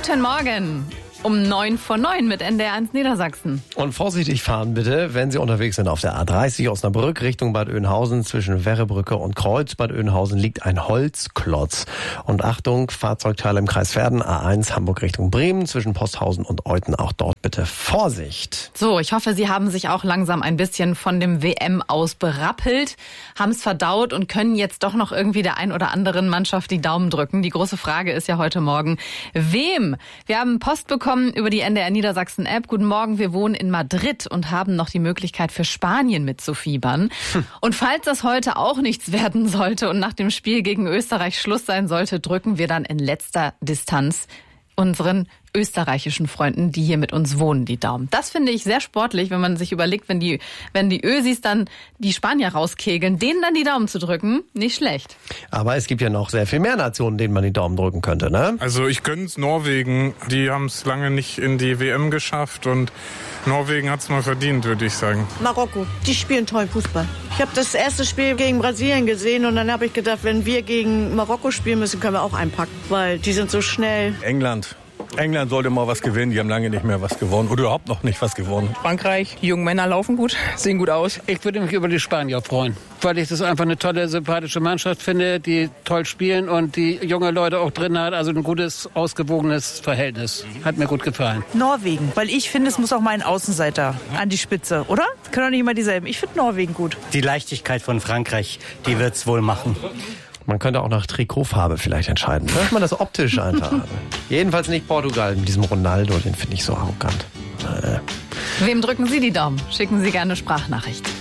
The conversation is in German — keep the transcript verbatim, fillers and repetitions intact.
Guten Morgen. Um neun vor neun mit N D R eins Niedersachsen. Und vorsichtig fahren bitte, wenn Sie unterwegs sind auf der A dreißig Osnabrück Richtung Bad Oeynhausen. Zwischen Werrebrücke und Kreuz Bad Oeynhausen liegt ein Holzklotz. Und Achtung, Fahrzeugteile im Kreis Verden, A eins Hamburg Richtung Bremen, zwischen Posthausen und Euthen. Auch dort bitte Vorsicht. So, ich hoffe, Sie haben sich auch langsam ein bisschen von dem W M aus berappelt, haben es verdaut und können jetzt doch noch irgendwie der ein oder anderen Mannschaft die Daumen drücken. Die große Frage ist ja heute Morgen, wem? Wir haben Post bekommen über die N D R Niedersachsen App. Guten Morgen, wir wohnen in Madrid und haben noch die Möglichkeit für Spanien mitzufiebern. Hm. Und falls das heute auch nichts werden sollte und nach dem Spiel gegen Österreich Schluss sein sollte, drücken wir dann in letzter Distanz unseren österreichischen Freunden, die hier mit uns wohnen, die Daumen. Das finde ich sehr sportlich, wenn man sich überlegt, wenn die, wenn die Ösis dann die Spanier rauskegeln, denen dann die Daumen zu drücken, nicht schlecht. Aber es gibt ja noch sehr viel mehr Nationen, denen man die Daumen drücken könnte, ne? Also ich gönn's Norwegen. Die haben es lange nicht in die W M geschafft und Norwegen hat's mal verdient, würde ich sagen. Marokko, die spielen tollen Fußball. Ich habe das erste Spiel gegen Brasilien gesehen und dann habe ich gedacht, wenn wir gegen Marokko spielen müssen, können wir auch einpacken, weil die sind so schnell. England. England sollte mal was gewinnen, die haben lange nicht mehr was gewonnen oder überhaupt noch nicht was gewonnen. Frankreich, die jungen Männer laufen gut, sehen gut aus. Ich würde mich über die Spanier freuen, weil ich das einfach eine tolle, sympathische Mannschaft finde, die toll spielen und die junge Leute auch drin hat, also ein gutes, ausgewogenes Verhältnis. Hat mir gut gefallen. Norwegen, weil ich finde, es muss auch mal ein Außenseiter an die Spitze, oder? Können doch nicht immer dieselben. Ich finde Norwegen gut. Die Leichtigkeit von Frankreich, die wird's wohl machen. Man könnte auch nach Trikotfarbe vielleicht entscheiden. Dass man das optisch einfach hat. Jedenfalls nicht Portugal mit diesem Ronaldo, den finde ich so arrogant. Äh. Wem drücken Sie die Daumen? Schicken Sie gerne Sprachnachricht.